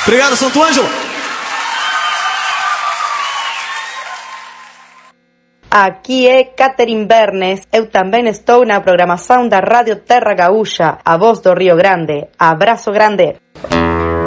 Obrigado, Santo Ângelo. Aquí é Catherine Bernes, eu tamén estou na programación da Radio Terra Gaúcha, a voz do Río Grande. Abrazo grande.